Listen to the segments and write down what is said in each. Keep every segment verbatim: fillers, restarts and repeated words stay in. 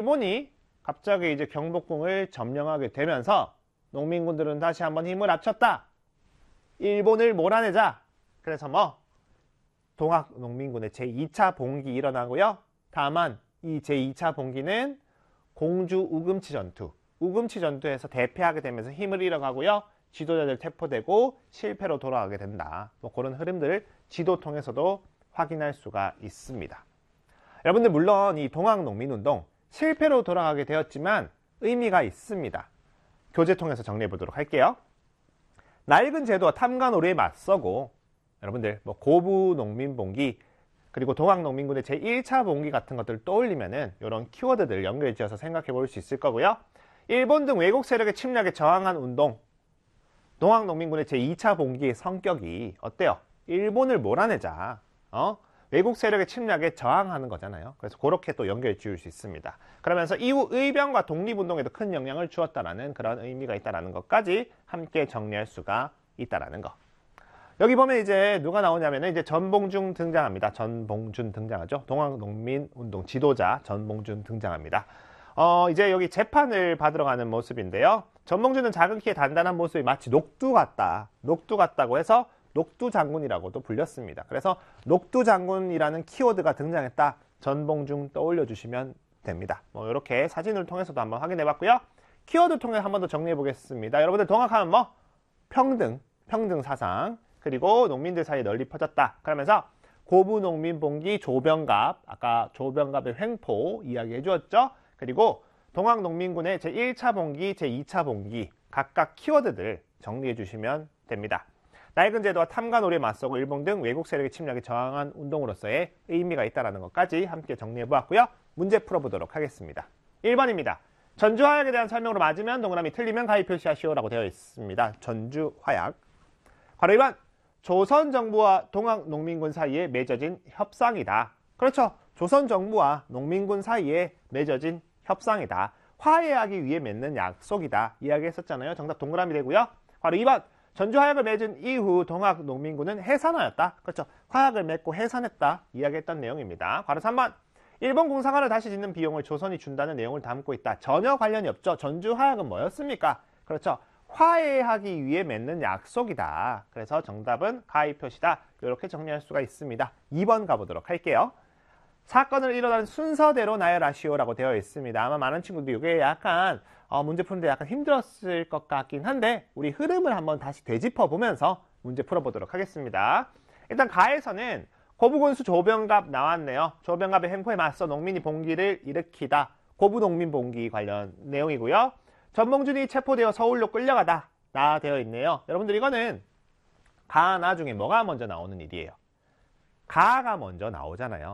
일본이 갑자기 이제 경복궁을 점령하게 되면서 농민군들은 다시 한번 힘을 합쳤다. 일본을 몰아내자. 그래서 뭐 동학 농민군의 제이 차 봉기 일어나고요. 다만 이 제이 차 봉기는 공주 우금치 전투, 우금치 전투에서 대패하게 되면서 힘을 잃어가고요. 지도자들 체포되고 실패로 돌아가게 된다. 뭐 그런 흐름들을 지도 통해서도 확인할 수가 있습니다. 여러분들 물론 이 동학 농민운동 실패로 돌아가게 되었지만 의미가 있습니다. 교재 통해서 정리해 보도록 할게요. 낡은 제도와 탐관오류에 맞서고 여러분들 뭐 고부 농민봉기 그리고 동학 농민군의 제일 차 봉기 같은 것들을 떠올리면은 이런 키워드들 연결 지어서 생각해 볼 수 있을 거고요. 일본 등 외국 세력의 침략에 저항한 운동, 동학 농민군의 제이 차 봉기의 성격이 어때요? 일본을 몰아내자. 어? 외국 세력의 침략에 저항하는 거잖아요. 그래서 그렇게 또 연결 지을 수 있습니다. 그러면서 이후 의병과 독립운동에도 큰 영향을 주었다라는 그런 의미가 있다라는 것까지 함께 정리할 수가 있다라는 거. 여기 보면 이제 누가 나오냐면은 이제 전봉준 등장합니다. 전봉준 등장하죠. 동학농민운동 지도자 전봉준 등장합니다. 어, 이제 여기 재판을 받으러 가는 모습인데요. 전봉준은 작은 키에 단단한 모습이 마치 녹두 같다. 녹두 같다고 해서 녹두 장군이라고도 불렸습니다. 그래서 녹두 장군이라는 키워드가 등장했다. 전봉준 떠올려 주시면 됩니다. 뭐 이렇게 사진을 통해서도 한번 확인해 봤고요. 키워드 통해 한 번 더 정리해 보겠습니다. 여러분들 동학하면 뭐 평등, 평등 사상, 그리고 농민들 사이에 널리 퍼졌다. 그러면서 고부농민봉기 조병갑, 아까 조병갑의 횡포 이야기해 주었죠. 그리고 동학농민군의 제일 차 봉기, 제이 차 봉기 각각 키워드들 정리해 주시면 됩니다. 낡은 제도와 탐관오류에 맞서고 일본 등 외국 세력의 침략에 저항한 운동으로서의 의미가 있다는 것까지 함께 정리해 보았고요. 문제 풀어보도록 하겠습니다. 일 번입니다. 전주화약에 대한 설명으로 맞으면 동그라미, 틀리면 가위 표시하시오 라고 되어 있습니다. 전주화약. 바로 일 번. 조선정부와 동학농민군 사이에 맺어진 협상이다. 그렇죠. 조선정부와 농민군 사이에 맺어진 협상이다. 화해하기 위해 맺는 약속이다. 이야기했었잖아요. 정답 동그라미 되고요. 바로 이 번. 전주화약을 맺은 이후 동학농민군은 해산하였다. 그렇죠. 화약을 맺고 해산했다. 이야기했던 내용입니다. 바로 삼 번. 일본 공사관을 다시 짓는 비용을 조선이 준다는 내용을 담고 있다. 전혀 관련이 없죠. 전주화약은 뭐였습니까? 그렇죠. 화해하기 위해 맺는 약속이다. 그래서 정답은 가위 표시다. 이렇게 정리할 수가 있습니다. 이 번 가보도록 할게요. 사건을 일어난 순서대로 나열하시오라고 되어 있습니다. 아마 많은 친구들이 이게 약간 어, 문제 푸는데 약간 힘들었을 것 같긴 한데 우리 흐름을 한번 다시 되짚어 보면서 문제 풀어보도록 하겠습니다. 일단 가에서는 고부군수 조병갑 나왔네요. 조병갑의 횡포에 맞서 농민이 봉기를 일으키다. 고부농민봉기 관련 내용이고요. 전봉준이 체포되어 서울로 끌려가다. 나 되어 있네요. 여러분들 이거는 가, 나 중에 뭐가 먼저 나오는 일이에요? 가가 먼저 나오잖아요.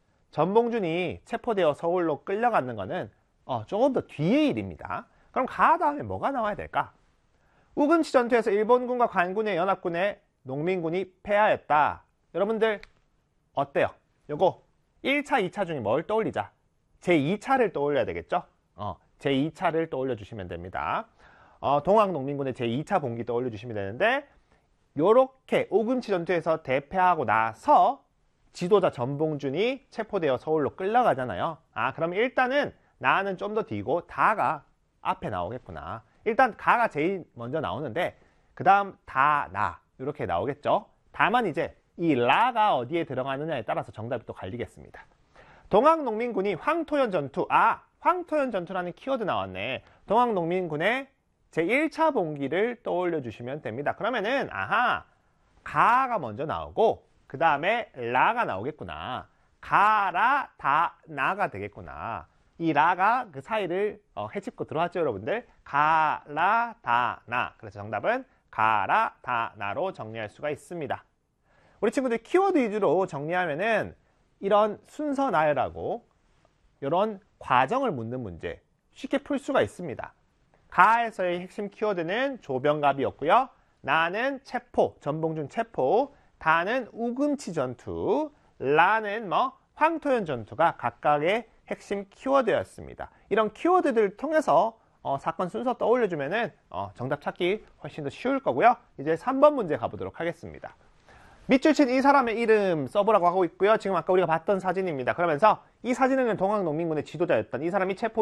전봉준이 체포되어 서울로 끌려가는 거는 어, 조금 더 뒤의 일입니다. 그럼 가 다음에 뭐가 나와야 될까? 우금치 전투에서 일본군과 관군의 연합군에 농민군이 패하였다. 여러분들 어때요? 요거 일 차, 이 차 중에 뭘 떠올리자? 제이 차를 떠올려야 되겠죠? 어, 제이 차를 떠올려 주시면 됩니다. 어, 동학농민군의 제이 차 봉기 떠올려 주시면 되는데 요렇게 우금치 전투에서 대패하고 나서 지도자 전봉준이 체포되어 서울로 끌려가잖아요. 아, 그럼 일단은 나는 좀 더 뒤고 다가 앞에 나오겠구나. 일단 가가 제일 먼저 나오는데 그 다음 다, 나 이렇게 나오겠죠. 다만 이제 이 라가 어디에 들어가느냐에 따라서 정답이 또 갈리겠습니다. 동학농민군이 황토현 전투, 아 황토현 전투라는 키워드 나왔네. 동학농민군의 제일 차 봉기를 떠올려 주시면 됩니다. 그러면은 아하 가가 먼저 나오고 그 다음에 라가 나오겠구나. 가라 다 나가 되겠구나. 이 라가 그 사이를 어, 해집고 들어왔죠, 여러분들. 가라 다 나. 그래서 정답은 가라 다 나로 정리할 수가 있습니다. 우리 친구들 키워드 위주로 정리하면은 이런 순서 나열하고 이런 과정을 묻는 문제 쉽게 풀 수가 있습니다. 가에서의 핵심 키워드는 조병갑이었고요. 나는 체포, 전봉준 체포, 다는 우금치 전투, 라는 뭐 황토현 전투가 각각의 핵심 키워드였습니다. 이런 키워드들을 통해서 어, 사건 순서 떠올려주면은 어, 정답 찾기 훨씬 더 쉬울 거고요. 이제 삼 번 문제 가보도록 하겠습니다. 밑줄 친 이 사람의 이름 써보라고 하고 있고요. 지금 아까 우리가 봤던 사진입니다. 그러면서 이 사진에는 동학농민군의 지도자였던 이 사람이 체포